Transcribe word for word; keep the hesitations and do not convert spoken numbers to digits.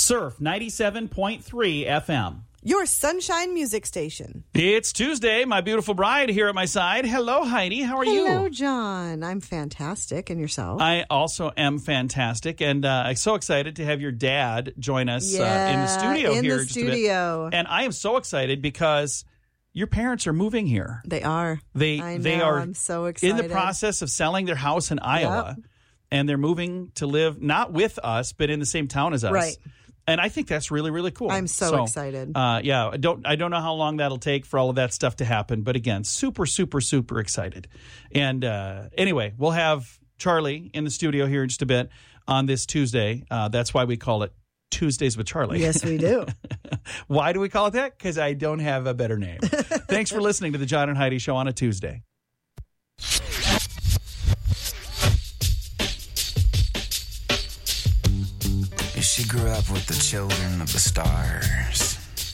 Surf ninety-seven point three F M. Your sunshine music station. It's Tuesday. My beautiful bride here at my side. Hello, Heidi. How are Hello, you? Hello, John. I'm fantastic. And yourself? I also am fantastic. And uh, I'm so excited to have your dad join us yeah, uh, in the studio in here. In the just a bit. studio. And I am so excited because your parents are moving here. They are. They, I know. they are I'm so excited. in the process of selling their house in Iowa. Yep. And they're moving to live not with us, but in the same town as us. Right. And I think that's really, really cool. I'm so, so excited. Uh, yeah, I don't, I don't know how long that'll take for all of that stuff to happen. But again, super, super, super excited. And uh, anyway, we'll have Charlie in the studio here in just a bit on this Tuesday. Uh, that's why we call it Tuesdays with Charlie. Yes, we do. Why do we call it that? Because I don't have a better name. Thanks for listening to the John and Heidi Show on a Tuesday. She grew up with the children of the stars.